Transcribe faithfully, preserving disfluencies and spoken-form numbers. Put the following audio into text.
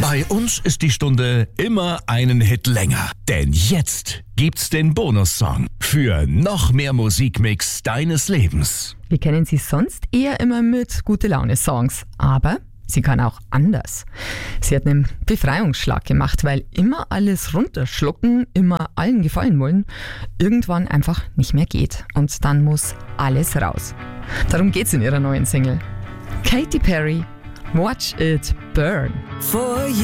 Bei uns ist die Stunde immer einen Hit länger. Denn jetzt gibt's den Bonussong für noch mehr Musikmix deines Lebens. Wir kennen sie sonst eher immer mit Gute-Laune-Songs, aber sie kann auch anders. Sie hat einen Befreiungsschlag gemacht, weil immer alles runterschlucken, immer allen gefallen wollen, irgendwann einfach nicht mehr geht. Und dann muss alles raus. Darum geht's in ihrer neuen Single. Katy Perry, Watch It Burn. For